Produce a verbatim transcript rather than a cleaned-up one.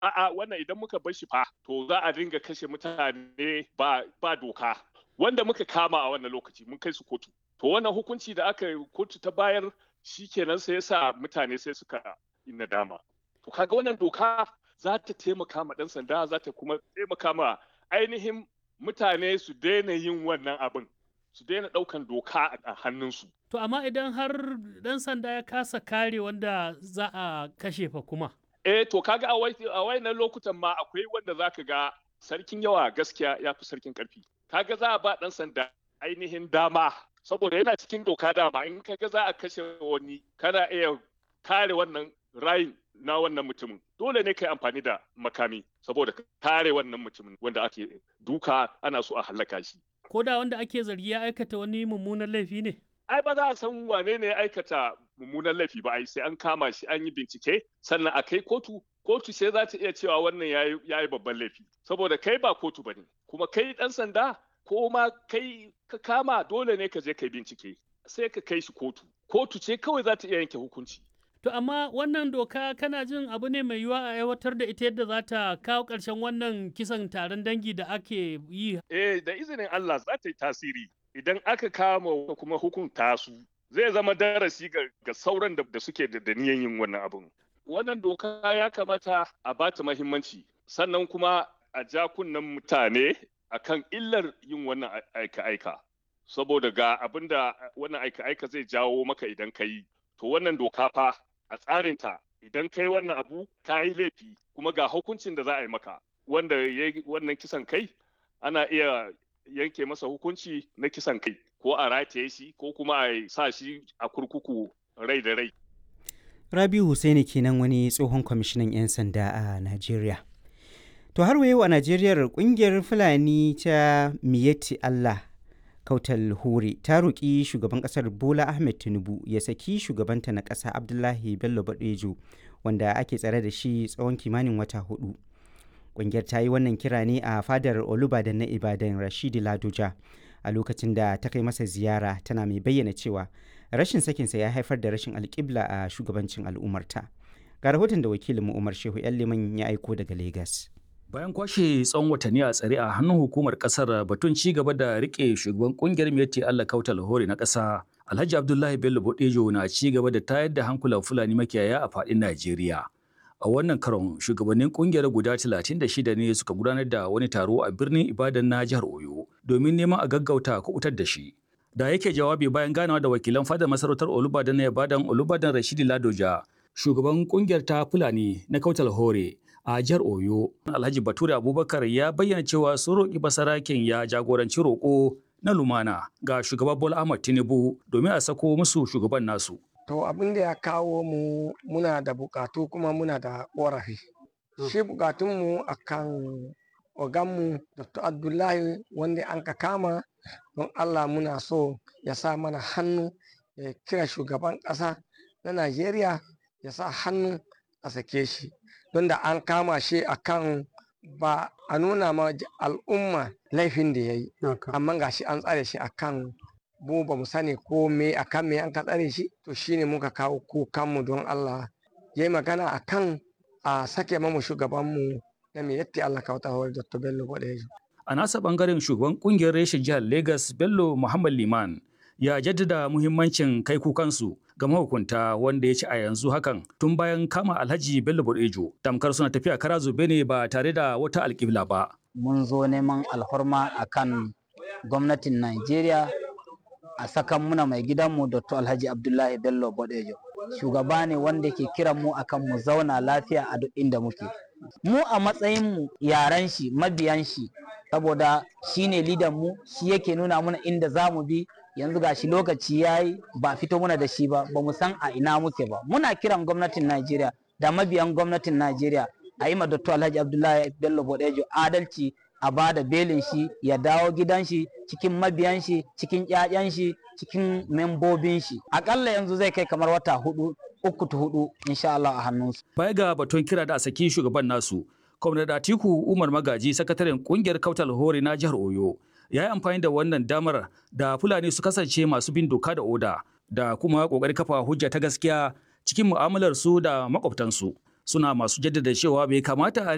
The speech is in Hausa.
a'a wannan idan muka bar shi fa to za a dinga kashe mutane ba ba doka. Wanda muka kama a wannan lokaci mun kai su kotu. To wannan hukunci da aka kotu ta bayar shikenan sai yasa mutane sai suka yi nadama. To kaga wannan doka za ta taimaka ma ɗan sanda za ta kuma taimaka ma ainihin mutane su daina yin wannan abin. Su daina ɗaukan doka a hannunsu. To amma idan har ɗan sanda ya kasa kare wanda za a kashe fa kuma? Eh to kaga a wayannan lokutan ma akwai wanda zaka ga sarkin yawa gaskiya ya fi sarkin ƙarfi. Kaga za a ba ɗan sanda ainihin dama saboda yana cikin doka dama in kaga za a kashe wani kana iya kare wannan rayin na wannan mutumin dole ne kai amfani da makami saboda kare wannan mutumin wanda ake duka ana so a hallaka shi. Ko da wanda ake zargi ya aikata wani mummunan laifi ne? Ai ba za a san wane ne aikata mummunan laifi ba ai sai an kama shi an yi bincike sannan a kai kotu kotu sai za ta iya cewa wannan ya yi babban laifi saboda kai ba kotu ba ne kuma kai ɗan sanda ko ma kai ka kama dole ne ka je kai bincike sai ka kai shi kotu kotu ce kawai za ta iya yanke hukunci. To amma wannan doka kana jin abu ne mai yiwuwa a aiwatar da ita yadda za ta kawo ƙarshen wannan kisan taron dangi da ake yi? Eh da izinin Allah za ta yi tasiri idan aka kama kuma hukunta su zai zama darasi ga sauran da suke da niyan yin wannan abin. Wannan doka ya kamata a ba ta muhimmanci sannan kuma a ja kunnen mutane akan illar yin wannan aika-aika saboda ga abin da wannan aika-aika zai jawo maka idan ka yi. To wannan doka fa a tsarinta idan kai wannan abu ka yi laifi kuma ga hukuncin da za a yi maka wanda ya yi wannan kisan kai ana iya yanke masa hukunci na kisan kai ko a rataye shi ko kuma a sa shi a kurkuku rai da rai. Rabiu Hussaini kenan wani tsohon kwamishinan 'yan sanda a Najeriya. To har yau a Najeriya kungiyar Fulani ta Miyetti Allah Kautal Hore ta roƙi shugaban ƙasar Bola Ahmed Tinubu ya saki shugabanta na ƙasa Abdullahi Bello Badejo wanda ake tsare da shi tsawon kimanin wata hudu. Ƙungiyar ta yi wannan kira ne a fadar Olubadan na Ibadan Rashidi Ladoja a lokacin da ta kai masa ziyara tana mai bayyana cewa rashin sakinsa ya haifar da rashin alƙibla a shugabancin al'ummarta. Ga rahoton da wakilinmu Umar Shehu Liman ya aiko daga Legas. Bayan kwashe tsawon watanni a tsare a hannun hukumar kasar batun ci gaba da rike shugaban kungiyar Miyetti Allah Kautal Hore na ƙasa, Alhaji Abdullahi Bello Badejo na ci gaba da tayar da hankulan Fulani makiyaya a faɗin Najeriya. A wannan karon shugabannin kungiyar guda talatin da shida ne suka gudanar da wani taro a birnin Ibadan na jihar Oyo domin neman a gaggauta kubutar da shi. Da yake jawabi bayan ganawa da wakilan fadar masarautar Olubadan na Ibadan Olubadan Rashidi Ladoja, shugaban kungiyar ta Fulani na Kautal Hore a jihar Oyo, Alhaji Bature Abubakar ya bayyana cewa sun roƙi basaraken ya jagoranci roƙo na lumana ga shugaban Bola Ahmed Tinubu domin a sako musu shugaban nasu. To abin da ya kawo mu muna da bukatu kuma muna da ƙorafi. Shi bukatunmu akan oganmu Doctor Abdullahi wanda an ka kama don Allah muna so ya sa mana hannu ya kira shugaban ƙasa na Najeriya ya sa hannu a sake shi. Don da an kama shi akan ba a nuna ma al'umma laifin da ya yi amma ga shi an tsare shi akan mu ba mu sani ko me akan me an ka tsare shi to shine muka kawo kukanmu don Allah ya yi magana akan a sake mamu shugabanmu na Miyetti Allah Kautal Hore Doctor Bello Badejo. A nasa bangaren shugaban kungiyar reshen jihar Lagos Bello Muhammad Liman ya jaddada muhimmancin kai kukansu ga mahukunta wanda ya ci a yanzu hakan tun bayan kama Alhaji Bello Badejo tamkar suna tafiya kara zube ne ba tare da wata alƙibla ba. Mun zo neman alhorma akan gwamnatin Najeriya a sakan muna mai gidanmu Doctor Alhaji Abdullahi Bello Badejo. Shugaba ne wanda ke kiran mu akan mu zauna lafiya a duk inda muke. Mu a matsayin mu yaran shi mabiyan shi saboda shine lidan mu shi yake nuna mana inda za mu bi yanzu gashi lokaci yayi ba fito muna da shi ba ba mu san a ina muke ba muna kiran gwamnatin Najeriya da mabiyan gwamnatin Najeriya a yi ma Doctor Alhaji Abdullahi Bello Badejo adalci a ba da belin shi ya dawo gidan shi cikin mabiyan shi cikin ƴaƴan shi cikin membobin shi akalla yanzu zai kai kamar wata hudu uku ta hudu insha Allah a hannunsu. Baya ga batun kira da a saki shugaban nasu, Kwamnati Atiku Umar Magaji sakataren kungiyar Kautal Hore na jihar Oyo ya yi amfani da wannan damar da Fulani su kasance masu bin doka da oda da kuma ƙoƙarin kafa hujja ta gaskiya cikin mu'amalar su da makwabtansu. Suna masu jaddada cewa bai kamata a